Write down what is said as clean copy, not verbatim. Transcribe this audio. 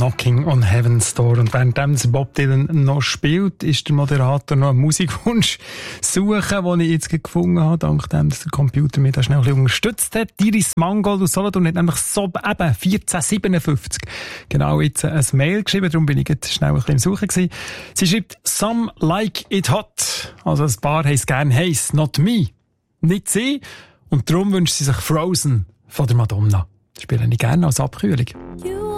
Knocking on Heaven's Door. Und während Bob Dylan noch spielt, ist der Moderator noch einen Musikwunsch suchen, den ich jetzt gefunden habe, dank dem, dass der Computer mir da schnell ein bisschen unterstützt hat. Iris Mangold aus Solothurn hat nämlich so eben 1457 genau jetzt ein Mail geschrieben, darum bin ich jetzt schnell ein bisschen im Suchen gewesen. Sie schreibt, some like it hot. Also ein paar heisst gern heiß, not me. Nicht sie. Und darum wünscht sie sich Frozen von der Madonna. Das spiele ich gerne als Abkühlung.